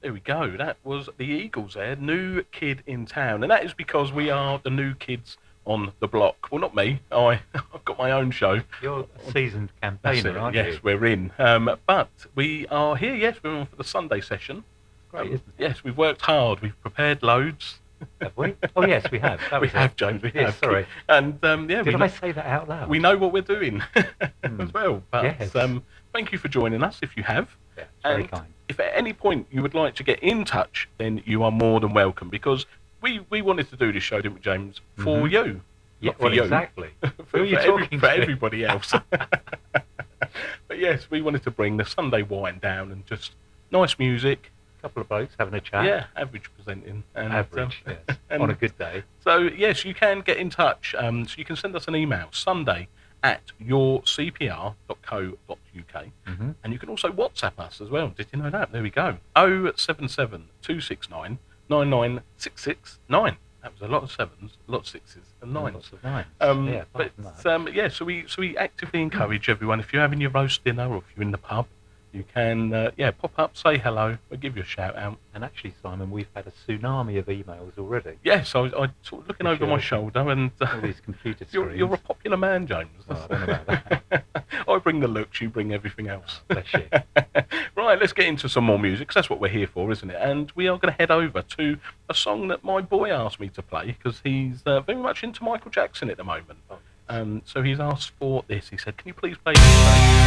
There we go. That was the Eagles there, New Kid in Town. And that is because we are the new kids on the block. Well, not me. I've got my own show. You're a seasoned campaigner, aren't yes, you? we're in. But we are here, yes, we're on for the Sunday session. Great, isn't it? Yes, we've worked hard. We've prepared loads. Have we? Oh, yes, we have. That We was have, it. James, we Yes, have. sorry. And, Did I say that out loud? we know what we're doing as well. But Yes. thank you for joining us if you have. Yeah, it's very And kind. if at any point you would like to get in touch, then you are more than welcome, because we wanted to do this show, didn't we, James, for you. Yeah, Not for well, you. exactly. for, Who are you for talking for to? everybody else. But yes, we wanted to bring the Sunday wind down and just nice music. A couple of blokes having a chat. Yeah, average presenting. And, Average, yes. and- On a good day. So yes, you can get in touch. So you can send us an email, sunday@yourcpr.co.uk. And you can also WhatsApp us as well. Did you know that? There we go. 077 269 99669. That was a lot of sevens, a lot of sixes, and nines. Lots of nines. But apart from that. yeah, so we actively encourage everyone. If you're having your roast dinner or if you're in the pub, you can pop up, say hello. We'll give you a shout out. And actually, Simon, we've had a tsunami of emails already. Yes, I sort of looking over my shoulder, and All these computer screens. you're a popular man, James. Well, I don't know about that. I bring the looks, you bring everything else. Bless you. Right, let's get into some more music, 'cause that's what we're here for, isn't it? And we are going to head over to a song that my boy asked me to play, because he's very much into Michael Jackson at the moment. So he's asked for this. He said, "Can you please play this?"